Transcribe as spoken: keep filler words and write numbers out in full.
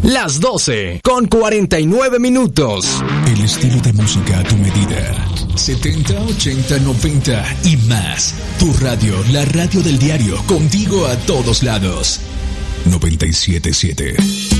Las doce con cuarenta y nueve minutos. El estilo de música a tu medida. setenta, ochenta, noventa y más. Tu radio, la radio del diario, contigo a todos lados. noventa y siete punto siete.